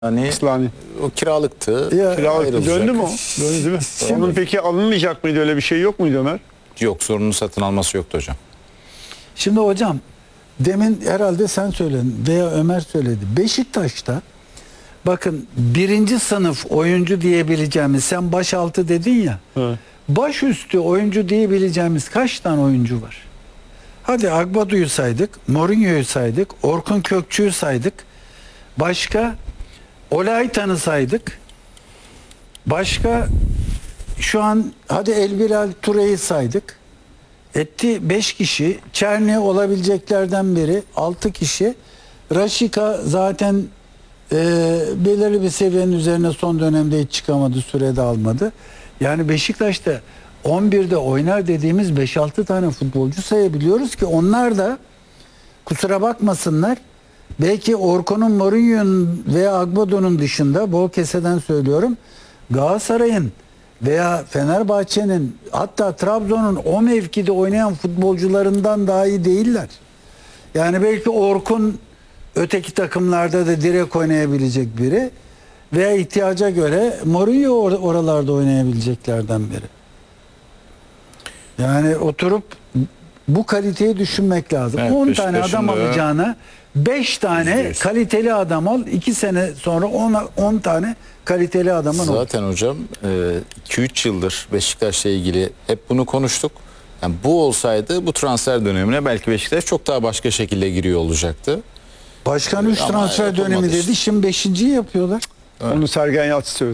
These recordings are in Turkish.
Hani Aslani. o kiralıktı. Ya, ayrılacak. döndü mü o? Döndü değil mi? Onun peki alınmayacak mıydı, öyle bir şey yok muydu Ömer? Yok, zorunlu satın alması yoktu hocam. Şimdi hocam, demin herhalde sen söyledin veya Ömer söyledi. Beşiktaş'ta bakın birinci sınıf oyuncu diyebileceğimiz, sen başaltı dedin ya. Evet. Başüstü oyuncu diyebileceğimiz kaç tane oyuncu var? Hadi Agbadu'yu saydık, Mourinho'yu saydık, Orkun Kökçü'yü saydık. Başka Olaytan'ı saydık. Başka şu an hadi Elbilal Ture'yi saydık. Etti 5 kişi. Çerni olabileceklerden biri 6 kişi. Raşika zaten belirli bir seviyenin üzerine son dönemde hiç çıkamadı, sürede almadı. Yani Beşiktaş'ta 11'de oynar dediğimiz 5-6 tane futbolcu sayabiliyoruz ki onlar da kusura bakmasınlar, belki Orkun'un, Mourinho'nun veya Agbado'nun dışında, bol keseden söylüyorum, Galatasaray'ın veya Fenerbahçe'nin, hatta Trabzon'un o mevkide oynayan futbolcularından daha iyi değiller. Yani belki Orkun öteki takımlarda da direkt oynayabilecek biri veya ihtiyaca göre Mourinho oralarda oynayabileceklerden biri. Yani oturup bu kaliteyi düşünmek lazım. Evet, 10 tane Beşiktaş'ın adam da alacağına 5 tane %100 kaliteli adam al. 2 sene sonra 10 tane kaliteli adamın olur. Zaten hocam 2-3 yıldır Beşiktaş'la ilgili hep bunu konuştuk. Yani bu olsaydı bu transfer dönemine belki Beşiktaş çok daha başka şekilde giriyor olacaktı. Başkan 3 Ama transfer yapılmadı dönemi işte. dedi. Şimdi 5.'yi yapıyorlar. Onu Sergen Yalçın söyledi.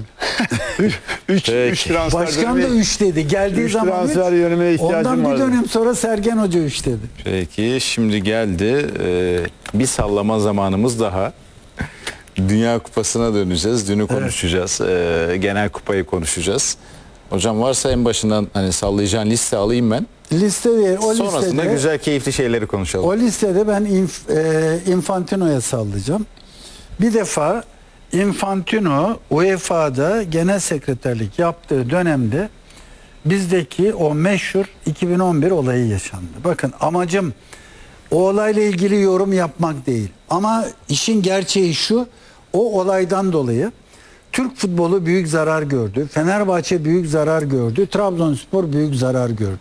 3 Peki. transfer Başkan da dönemi. 3 dedi. Geldiği Üç zaman transfer yönetmeye ihtiyacım ondan bir vardı. dönem sonra Sergen Hoca 3 dedi. Peki şimdi geldi bir sallama zamanımız daha. Dünya Kupası'na döneceğiz. Dünü konuşacağız. Genel kupayı konuşacağız. Hocam varsa en başından hani sallayacağın liste alayım ben. Liste değil. O Sonrasında listede, güzel keyifli şeyleri konuşalım. o listede ben Infantino'ya sallayacağım. Bir defa Infantino UEFA'da genel sekreterlik yaptığı dönemde bizdeki o meşhur 2011 olayı yaşandı. Bakın amacım o olayla ilgili yorum yapmak değil. Ama işin gerçeği şu: o olaydan dolayı Türk futbolu büyük zarar gördü. Fenerbahçe büyük zarar gördü. Trabzonspor büyük zarar gördü.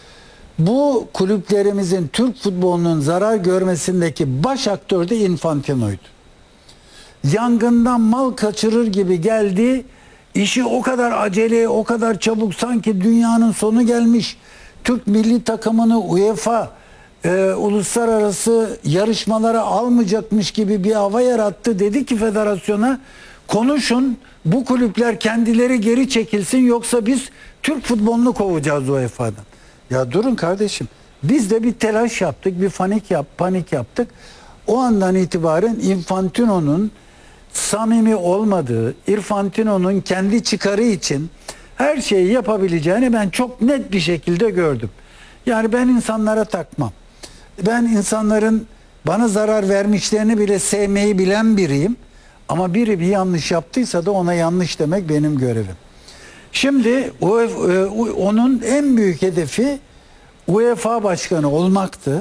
Bu kulüplerimizin, Türk futbolunun zarar görmesindeki baş aktör de Infantino'ydu. Yangından mal kaçırır gibi geldi. İşi o kadar acele, o kadar çabuk, sanki dünyanın sonu gelmiş. Türk milli takımını UEFA uluslararası yarışmalara almayacakmış gibi bir hava yarattı. Dedi ki federasyona, konuşun, bu kulüpler kendileri geri çekilsin, yoksa biz Türk futbolunu kovacağız UEFA'dan. Ya durun kardeşim. Biz de bir telaş yaptık, bir panik yaptık. O andan itibaren Infantino'nun samimi olmadığı, Infantino'nun kendi çıkarı için her şeyi yapabileceğini ben çok net bir şekilde gördüm. Yani ben insanlara takmam. Ben insanların bana zarar vermişlerini bile sevmeyi bilen biriyim. Ama biri bir yanlış yaptıysa da ona yanlış demek benim görevim. Şimdi onun en büyük hedefi UEFA başkanı olmaktı.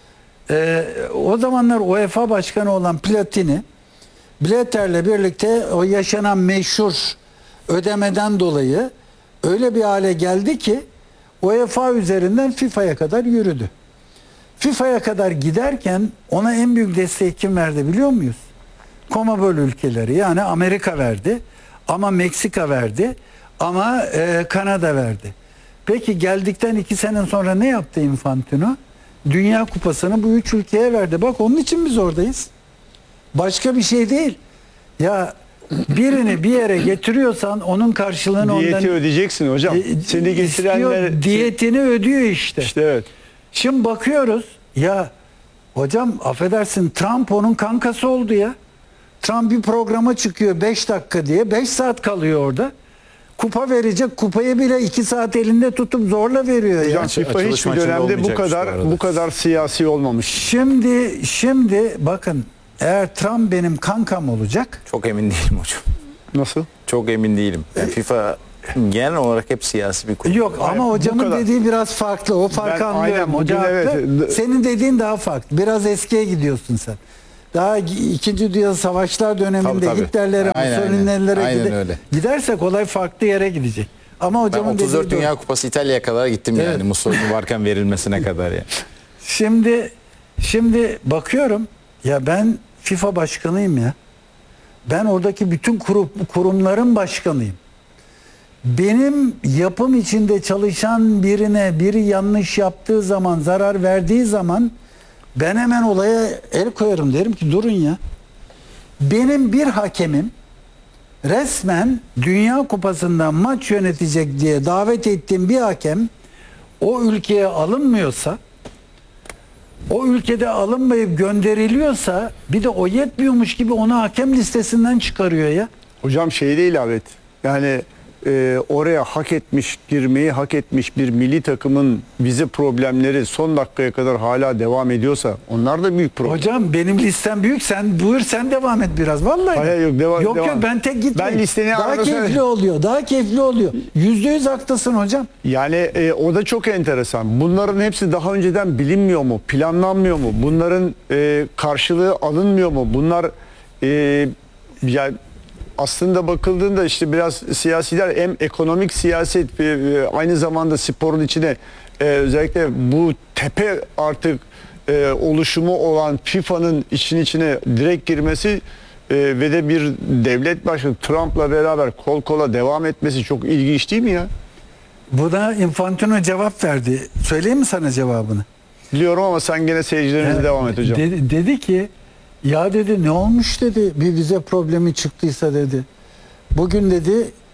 O zamanlar UEFA başkanı olan Platini, Blatter'le birlikte o yaşanan meşhur ödemeden dolayı öyle bir hale geldi ki UEFA üzerinden FIFA'ya kadar yürüdü. FIFA'ya kadar giderken ona en büyük desteği kim verdi biliyor muyuz? CONMEBOL ülkeleri, yani Amerika verdi, ama Meksika verdi, ama Kanada verdi. Peki geldikten 2 sene sonra ne yaptı Infantino? Dünya Kupası'nı bu 3 ülkeye verdi. Bak, onun için biz oradayız. Başka bir şey değil. Ya birini bir yere getiriyorsan onun karşılığını Diyeti ondan ödeyeceksin hocam. Seni getirenler... istiyor, diyetini ödüyor işte. İşte evet. Şimdi bakıyoruz ya hocam, affedersin, Trump onun kankası oldu ya. Trump bir programa çıkıyor 5 dakika diye, 5 saat kalıyor orada. Kupa verecek, kupayı bile 2 saat elinde tutup zorla veriyor ya. Hocam FIFA açılış hiçbir maçında dönemde olmayacakmış bu kadar siyasi olmamış. Şimdi bakın, eğer Trump benim kankam olacak, Çok emin değilim hocam. Nasıl? Çok emin değilim. Yani FIFA genel olarak hep siyasi bir konu. yok ama bu hocamın kadar. dediği biraz farklı. O farkı Ben anlıyorum. aynen Hoca bugün haklı. evet. Senin dediğin daha farklı. Biraz eskiye gidiyorsun sen. daha 2. Dünya Savaşlar döneminde Tabii. Hitlerlere, Aynen, Mussolini'lere aynen öyle. gidersek olay farklı yere gidecek. Ama Ben hocamın 34 dediği Dünya doğru. Kupası İtalya'ya kadar gittim Evet. yani Mussolini varken verilmesine kadar ya. Şimdi bakıyorum ya, ben FIFA başkanıyım ya. Ben oradaki bütün kurumların başkanıyım. Benim yapım içinde çalışan birine biri yanlış yaptığı zaman, zarar verdiği zaman ben hemen olaya el koyarım, derim ki durun ya. Benim bir hakemim resmen Dünya Kupası'ndan maç yönetecek diye davet ettiğim bir hakem o ülkeye alınmıyorsa, o ülkede alınmayıp gönderiliyorsa, bir de o yetmiyormuş gibi onu hakem listesinden çıkarıyor ya. Hocam şey de ilave et. Yani oraya girmeyi hak etmiş bir milli takımın vize problemleri son dakikaya kadar hala devam ediyorsa onlar da büyük problem. Hocam benim listem büyük. Sen buyur, sen devam et biraz. Vallahi. Hayır, yok, devam. Yok ben tek gitmeyeyim. Ben listeni daha arada keyifli söyle. oluyor. Daha keyifli oluyor. %100 haklısın hocam. Yani o da çok enteresan. Bunların hepsi daha önceden bilinmiyor mu? Planlanmıyor mu? Bunların karşılığı alınmıyor mu? Bunlar yani aslında bakıldığında işte biraz siyasiler hem ekonomik siyaset aynı zamanda sporun içine özellikle bu tepe artık oluşumu olan FIFA'nın işin içine direkt girmesi ve de bir devlet başkanı Trump'la beraber kol kola devam etmesi çok ilginç değil mi ya? Buna Infantino cevap verdi. Söyleyeyim mi sana cevabını? Biliyorum ama sen gene seyircilerinize devam et hocam. Dedi ki ya dedi, ne olmuş dedi, bir vize problemi çıktıysa dedi. Bugün dedi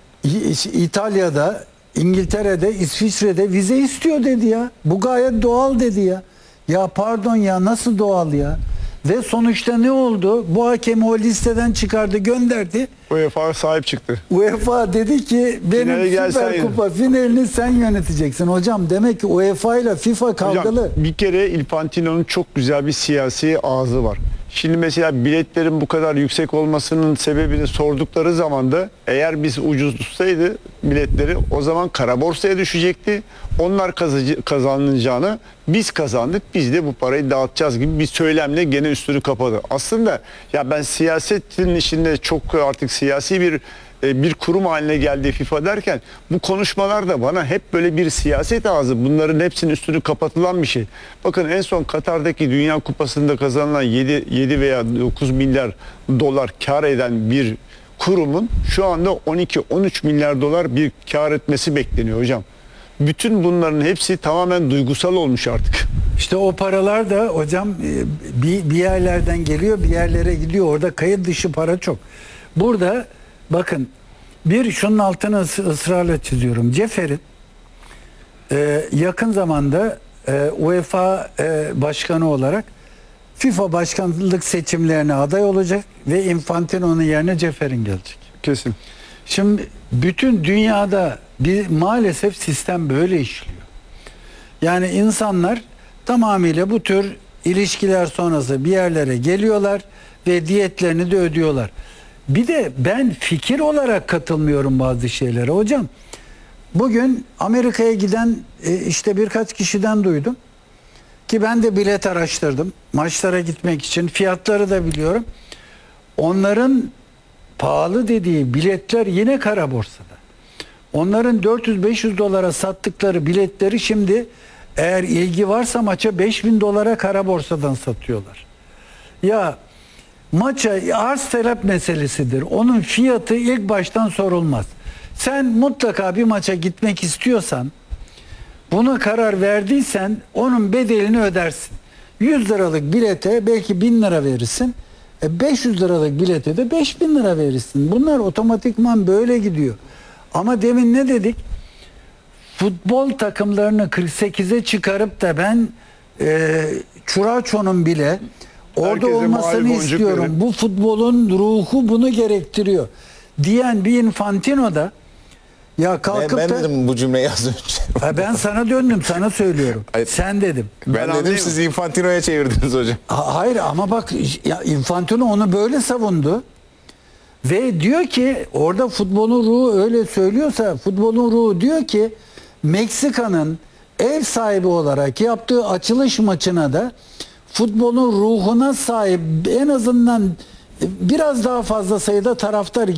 İtalya'da, İngiltere'de, İsviçre'de vize istiyor dedi ya. Bu gayet doğal dedi ya. Ya pardon ya, nasıl doğal ya? Ve sonuçta ne oldu? Bu hakemi o listeden çıkardı, gönderdi. UEFA sahip çıktı. UEFA dedi ki benim Finale gel Süper sen Kupa finalini sen yöneteceksin. Hocam demek ki UEFA ile FIFA kavgalı. Hocam bir kere Infantino'nun çok güzel bir siyasi ağzı var. Şimdi mesela biletlerin bu kadar yüksek olmasının sebebini sordukları zaman da eğer biz ucuz tutsaydı biletleri o zaman kara borsaya düşecekti. Onlar kazanacağını biz kazandık, biz de bu parayı dağıtacağız gibi bir söylemle gene üstünü kapadı. Aslında ya ben siyasetin içinde çok artık siyasi bir kurum haline geldi FIFA derken bu konuşmalar da bana hep böyle bir siyaset ağzı, bunların hepsinin üstünü kapatılan bir şey. Bakın en son Katar'daki Dünya Kupası'nda kazanılan 7 veya 9 milyar dolar kar eden bir kurumun şu anda 12-13 milyar dolar bir kar etmesi bekleniyor hocam. Bütün bunların hepsi tamamen duygusal olmuş artık. İşte o paralar da hocam bir yerlerden geliyor, bir yerlere gidiyor. Orada kayıt dışı para çok. Burada bakın, bir şunun altını ısrarla çiziyorum. Cefer'in yakın zamanda UEFA başkanı olarak FIFA başkanlık seçimlerine aday olacak ve Infantino'nun yerine Cefer'in gelecek. Kesin. Şimdi bütün dünyada maalesef sistem böyle işliyor. Yani insanlar tamamıyla bu tür ilişkiler sonrası bir yerlere geliyorlar ve diyetlerini de ödüyorlar. Bir de ben fikir olarak katılmıyorum bazı şeylere hocam. Bugün Amerika'ya giden işte birkaç kişiden duydum ki ben de bilet araştırdım maçlara gitmek için, fiyatları da biliyorum. Onların pahalı dediği biletler yine kara borsada. Onların 400-500 dolara sattıkları biletleri şimdi eğer ilgi varsa maça 5.000 dolara kara borsadan satıyorlar. Ya maça arz talep meselesidir. Onun fiyatı ilk baştan sorulmaz. Sen mutlaka bir maça gitmek istiyorsan, buna karar verdiysen onun bedelini ödersin. 100 liralık bilete belki 1000 lira verirsin. 500 liralık bilete de 5000 lira verirsin. Bunlar otomatikman böyle gidiyor. Ama demin ne dedik? Futbol takımlarını 48'e çıkarıp da ben Çuraço'nun bile orada Herkese olmasını mavi boncuk istiyorum. verin. Bu futbolun ruhu bunu gerektiriyor diyen bir Infantino da ya kalkıp Ben da dedim bu cümleyi az önce. ben sana döndüm, sana söylüyorum. Hayır. Sen dedim. Ben dedim, anlayayım. siz Infantino'ya çevirdiniz hocam. Hayır ama bak ya, Infantino onu böyle savundu. Ve diyor ki orada futbolun ruhu öyle söylüyorsa, futbolun ruhu diyor ki Meksika'nın ev sahibi olarak yaptığı açılış maçına da futbolun ruhuna sahip en azından biraz daha fazla sayıda taraftar